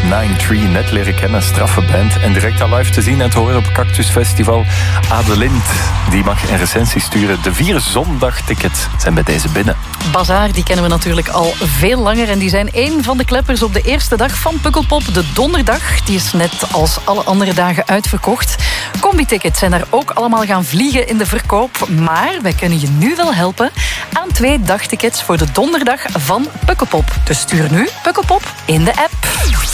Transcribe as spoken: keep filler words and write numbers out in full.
nine three net leren kennen, straffe band. En direct al live te zien en te horen op Cactus Festival. Adelind, die mag een recensie sturen. De vier zondagtickets zijn bij deze binnen. Bazaar, die kennen we natuurlijk al veel langer. En die zijn één van de kleppers op de eerste dag van Pukkelpop. De donderdag, die is net als alle andere dagen uitverkocht. Combi-tickets zijn daar ook allemaal gaan vliegen in de verkoop. Maar wij kunnen je nu wel helpen aan twee dagtickets voor de donderdag van Pukkelpop. Dus stuur nu Pukkelpop in de app.